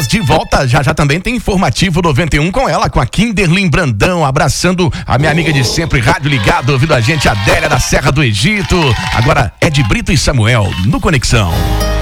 Dias de volta, já também tem informativo 91 com ela, com a Kinderlin Brandão, abraçando a minha amiga de sempre, rádio ligado, ouvindo a gente, Adélia da Serra do Egito. Agora, Ed Brito e Samuel, no Conexão.